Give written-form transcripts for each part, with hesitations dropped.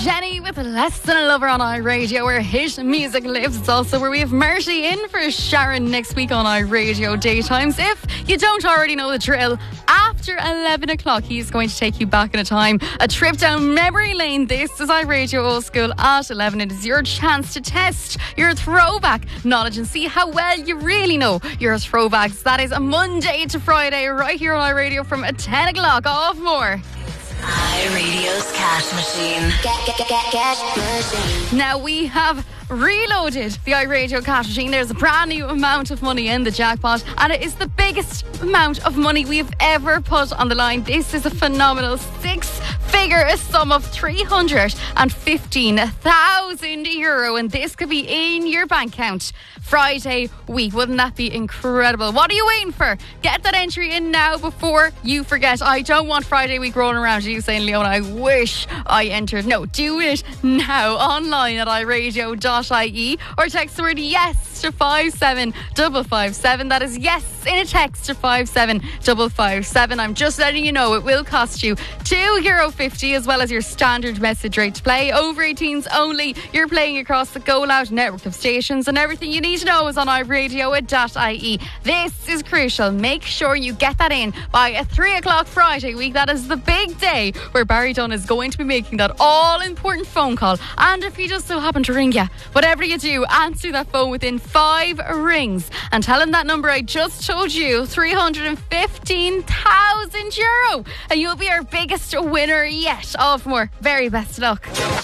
Jenny with Less Than a Lover on iRadio, where hit music lives. It's also where we have Marty in for Sharon next week on iRadio Daytimes. If you don't already know the drill, after 11 o'clock, he's going to take you back in a time, a trip down memory lane. This is iRadio Old School at 11. It is your chance to test your throwback knowledge and see how well you really know your throwbacks. That is a Monday to Friday, right here on iRadio from 10 o'clock. Off more. iRadio's cash machine. Cash machine. Now we have reloaded the iRadio cash machine. There's a brand new amount of money in the jackpot, and it is the biggest amount of money we've ever put on the line. This is a phenomenal six-figure sum of €315,000, and this could be in your bank account Friday week. Wouldn't that be incredible? What are you waiting for? Get that entry in now before you forget. I don't want Friday week rolling around to you saying, Leona, I wish I entered. No, do it now online at iRadio.ie or text the word yes to 57557. That is yes in a text to 57557. I'm just letting you know it will cost you €2.50 as well as your standard message rate to play. Over 18s only. You're playing across the Go Loud network of stations, and everything you need to know is on iRadio.ie. This is crucial. Make sure you get that in by 3 o'clock Friday week. That is the big day where Barry Dunn is going to be making that all-important phone call. And if he just so happen to ring you, whatever you do, answer that phone within 5 rings and tell him that number I just told you, €315,000, and you'll be our biggest winner yet. Off more. Very best of luck.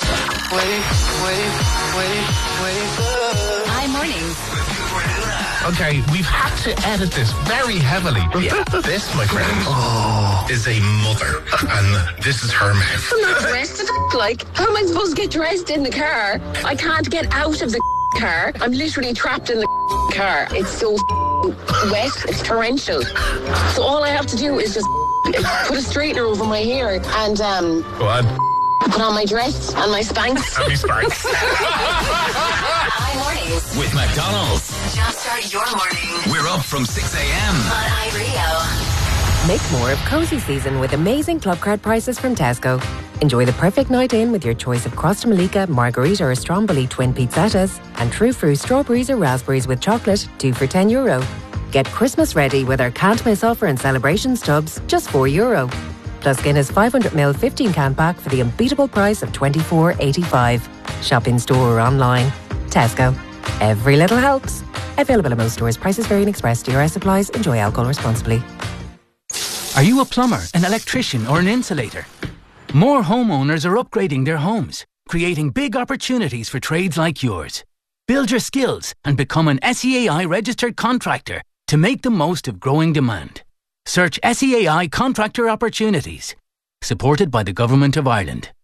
iMornings. Okay, we've had to edit this very heavily. Yeah. This, my friend, is a mother, and this is her mouth. I'm not dressed to like. How am I supposed to get dressed in the car? I can't get out of the car. I'm literally trapped in the car. It's so wet. It's torrential. So all I have to do is just put a straightener over my hair and Go on. put on my dress and my Spanx. Happy Sparks. iMornings. With McDonald's. Just start your morning We're up from 6 a.m. on iRadio. Make more of cozy season with amazing club card prices from Tesco. Enjoy the perfect night in with your choice of Crosta Malika, Margarita or Stromboli twin pizzettas and True Fruit strawberries or raspberries with chocolate, 2 for €10. Get Christmas ready with our can't miss offer and celebrations tubs, just €4. Plus Guinness 500ml 15-can pack for the unbeatable price of $24.85. Shop in store or online. Tesco. Every little helps. Available at most stores. Prices vary in Express. DRS applies. Enjoy alcohol responsibly. Are you a plumber, an electrician or an insulator? More homeowners are upgrading their homes, creating big opportunities for trades like yours. Build your skills and become an SEAI registered contractor to make the most of growing demand. Search SEAI Contractor Opportunities. Supported by the Government of Ireland.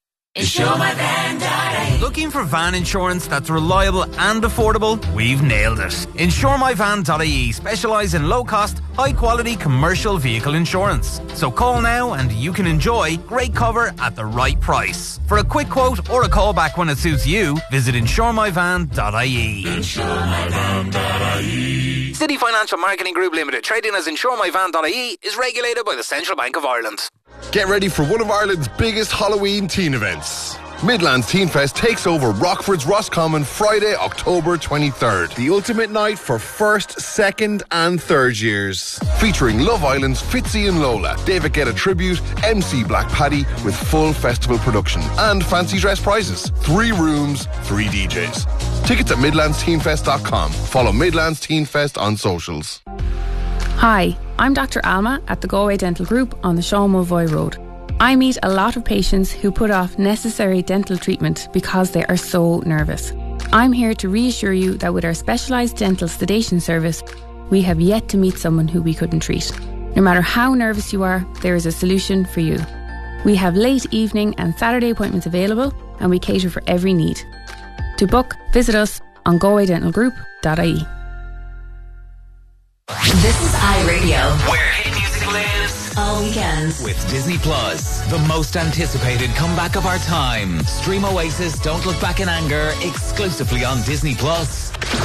Looking for van insurance that's reliable and affordable? We've nailed it. InsureMyVan.ie specialise in low-cost, high-quality commercial vehicle insurance. So call now and you can enjoy great cover at the right price. For a quick quote or a call back when it suits you, visit InsureMyVan.ie. InsureMyVan.ie. City Financial Marketing Group Limited, trading as InsureMyVan.ie, is regulated by the Central Bank of Ireland. Get ready for one of Ireland's biggest Halloween teen events. Midlands Teen Fest takes over Rockford's Roscommon Friday, October 23rd. The ultimate night for first, second and third years. Featuring Love Island's Fitzy and Lola, David Guetta tribute, MC Black Paddy with full festival production and fancy dress prizes. 3 rooms, 3 DJs. Tickets at midlandsteenfest.com. Follow Midlands Teen Fest on socials. Hi, I'm Dr. Alma at the Galway Dental Group on the Sean Mulvoy Road. I meet a lot of patients who put off necessary dental treatment because they are so nervous. I'm here to reassure you that with our specialised dental sedation service, we have yet to meet someone who we couldn't treat. No matter how nervous you are, there is a solution for you. We have late evening and Saturday appointments available, and we cater for every need. To book, visit us on galwaydentalgroup.ie. This is iRadio. Where hit music lives. All weekend. With Disney Plus, the most anticipated comeback of our time. Stream Oasis Don't Look Back in Anger exclusively on Disney Plus.